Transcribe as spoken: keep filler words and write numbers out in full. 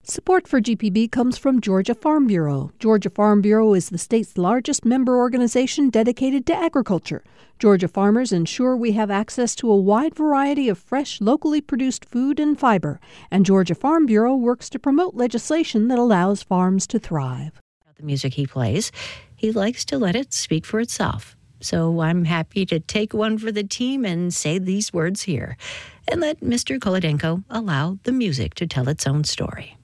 Support for G P B comes from Georgia Farm Bureau. Georgia Farm Bureau is the state's largest member organization dedicated to agriculture. Georgia farmers ensure we have access to a wide variety of fresh, locally produced food and fiber. And Georgia Farm Bureau works to promote legislation that allows farms to thrive. The music he plays, he likes to let it speak for itself. So I'm happy to take one for the team and say these words here and let Mister Kolodenko allow the music to tell its own story.